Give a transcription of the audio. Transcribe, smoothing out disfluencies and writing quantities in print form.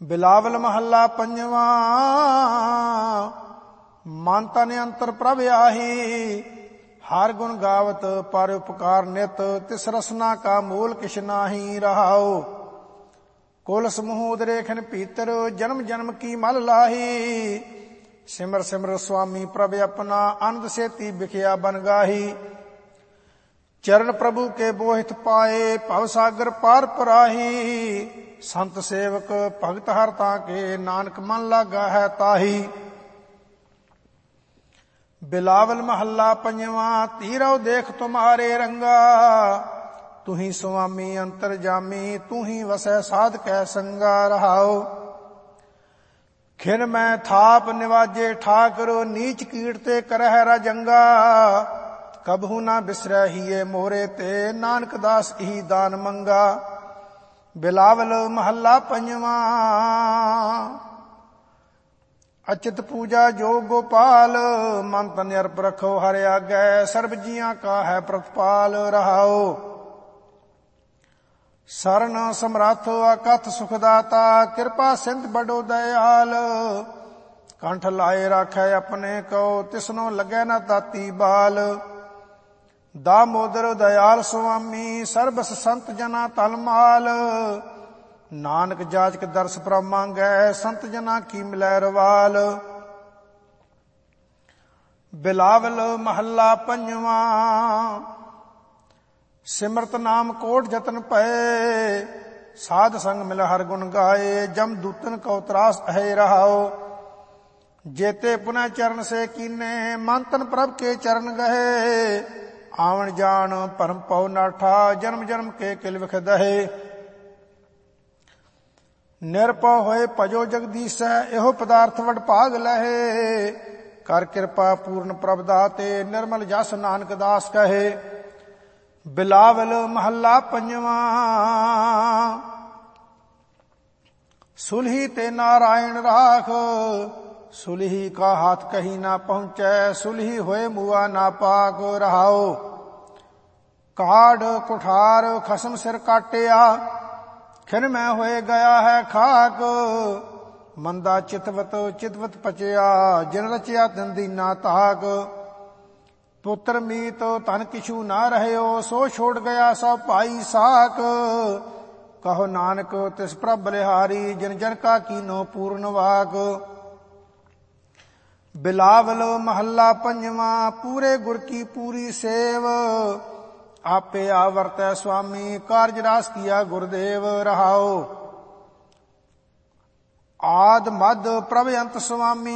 ਬਿਲਾਵਲ ਮਹੱਲਾ ਪੰਜਵਾਂ। ਮਨ ਤਨ ਅੰਤਰ ਪ੍ਰਭ ਆਹੀ, ਹਰ ਗੁਣ ਗਾਵਤ ਪਰ ਉਪਕਾਰ ਨਿਤ, ਤਿਸ ਰਸਨਾ ਕਾ ਮੂਲ ਕਿਛ ਨਾਹੀ ਰਹਾਉ। ਕੁਲ ਸਮੂਹ ਉਦਰੇਖਨ ਭੀਤਰ, ਜਨਮ ਜਨਮ ਕੀ ਮਲ ਲਾਹੀ। ਸਿਮਰ ਸਿਮਰ ਸੁਆਮੀ ਪ੍ਰਭ ਆਪਣਾ, ਆਨੰਦ ਸੇਤੀ ਬਿਖਿਆ ਬਨ ਗਾਹੀ। ਚਰਨ ਪ੍ਰਭੂ ਕੇ ਬੋਹਿਤ ਪਾਏ, ਭਵ ਸਾਗਰ ਪਾਰ ਪਰਾਹੀ। ਸੰਤ ਸੇਵਕ ਭਗਤ ਹਰ ਤਾਂ ਕੇ, ਨਾਨਕ ਮਨ ਲਾਗਾ ਹੈ ਤਾਹੀ। ਬਿਲਾਵਲ ਮਹੱਲਾ ਪੰਜਵਾਂ। ਧੀਰਉ ਦੇਖ ਤੁਮਾਰੇ ਰੰਗਾ, ਤੁਹੀ ਸੁਆਮੀ ਅੰਤਰ ਜਾਮੀ, ਤੂਹੀ ਵਸੈ ਸਾਧ ਕੈ ਸੰਗਾ ਰਹਾਉ। ਖਿਨ ਮੈਂ ਥਾਪ ਨਿਵਾਜੇ ਠਾਕੁਰ, ਨੀਚ ਕੀਟ ਤੇ ਕਰਹਿ ਰਾਜੰਗਾ। ਕਬਹੂ ਨਾ ਬਿਸਰੈ ਹੀਏ ਮੋਰੇ ਤੇ, ਨਾਨਕ ਦਾਸ ਇਹੀ ਦਾਨ ਮੰਗਾ। ਬਿਲਾਵਲ ਮਹੱਲਾ ਪੰਜਵਾਂ। ਅਚਿਤ ਪੂਜਾ ਜੋਗ ਗੋਪਾਲ, ਮਨ ਤਨ ਅਰਪ ਰਖੋ ਹਰਿ ਆਗੈ। ਸਰਬ ਜੀਆਂ ਕਾ ਹੈ ਪ੍ਰਤਪਾਲ ਰਹਾਉ। ਸਰਨ ਸਮਰੱਥ ਅਕਥ ਸੁਖ ਦਾਤਾ, ਕਿਰਪਾ ਸਿੰਧ ਬੜੋ ਦਇਆਲ। ਕੰਠ ਲਾਏ ਰਾਖੈ ਆਪਣੇ ਕੋ, ਤਿਸਨੋ ਲੱਗੈ ਨਾ ਤਾਤੀ ਬਾਲ। ਦਾਮੋਦਰ ਦਇਆਲ ਸੁਆਮੀ, ਸਰਬਸ ਸੰਤ ਜਨਾ ਤਲਮਾਲ। ਨਾਨਕ ਜਾਚਕ ਦਰਸ ਪ੍ਰਭ ਮੰਗੈ, ਸੰਤ ਜਨਾ ਕੀ ਮਿਲੈ ਰਵਾਲ। ਬਿਲਾਵਲ ਮਹੱਲਾ ਪੰਜਵਾਂ। ਸਿਮਰਤ ਨਾਮ ਕੋਟ ਜਤਨ ਪਏ, ਸਾਧ ਸੰਗ ਮਿਲ ਹਰ ਗੁਣ ਗਾਏ। ਜਮ ਦੂਤਨ ਕਉ ਤਰਾਸ ਹੈ ਰਹਾਉ, ਜੇਤੇ ਪੁਨः ਚਰਨ ਸੇ ਕੀਨੇ। ਮਨ ਤਨ ਪ੍ਰਭ ਕੇ ਚਰਨ ਗਏ, ਆਵਣ ਜਾਣ ਭਰਮ ਪਉ ਨਾਠਾ। ਜਨਮ ਜਨਮ ਕੇ ਕਿਲ ਵਿਖ ਦਹੇ। ਨਿਰਭਉ ਹੋਏ ਭਜੋ ਜਗਦੀਸੈ, ਇਹੋ ਪਦਾਰਥ ਵਡ ਭਾਗ ਲਹੇ। ਕਰ ਕਿਰਪਾ ਪੂਰਨ ਪ੍ਰਭ ਦਾਤੇ, ਨਿਰਮਲ ਜਸ ਨਾਨਕ ਦਾਸ ਕਹੇ। ਬਿਲਾਵਲ ਮਹੱਲਾ ਪੰਜਵਾਂ। ਸੁਲਹੀ ਤੇ ਨਾਰਾਇਣ ਰਾਖ, ਸੁਲਹੀ ਕਾ ਹਾਥ ਕਹੀ ਨਾ ਪਹੁੰਚੈ। ਸੁਲਹੀ ਹੋਏ ਮੁਆ ਨਾ ਪਾਕ ਰਹਾਉ। ਕਾਢ ਕੁਠਾਰ ਖਸਮ ਸਿਰ ਕਾਟਿਆ, ਖਿਨ ਮੈਂ ਹੋਏ ਗਿਆ ਹੈ ਖਾਕ। ਮੰਦਾ ਚਿਤਵਤ ਪਚਿਆ, ਜਿਨ ਰਚਿਆ ਤਿਨ ਦੀਨਾ ਤਾਕ। ਪੁੱਤਰ ਮੀਤ ਧਨ ਕਿਛੂ ਨਾ ਰਹਿਓ, ਸੋ ਛੋੜ ਗਿਆ ਸਭ ਭਾਈ ਸਾਕ। ਕਹੋ ਨਾਨਕ ਤਿਸ ਪ੍ਰਭ ਬਲਿਹਾਰੀ, ਜਿਨ ਜਨ ਕਾ ਕੀਨੋ ਪੂਰਨ ਵਾਕ। ਬਿਲਾਵਲ ਮਹੱਲਾ ਪੰਜਵਾਂ। ਪੂਰੇ ਗੁਰ ਕੀ ਪੂਰੀ ਸੇਵ, ਆਪੇ ਆਵਰਤੈ ਸੁਆਮੀ। ਕਾਰਜ ਰਾਸ ਕੀਆ ਗੁਰਦੇਵ ਰਹਾਉ। ਆਦ ਮਦ ਪ੍ਰਭ ਅੰਤ ਸੁਆਮੀ,